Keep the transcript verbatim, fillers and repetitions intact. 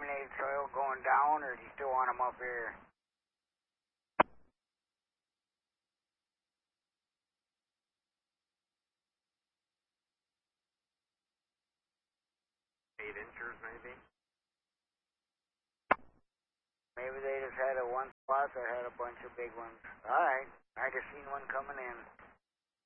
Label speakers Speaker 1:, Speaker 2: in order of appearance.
Speaker 1: Need soil going down, or do you still want them up here?
Speaker 2: Eight inches, maybe.
Speaker 1: Maybe they just had a one spot that had a bunch of big ones. All right, I just seen one coming in.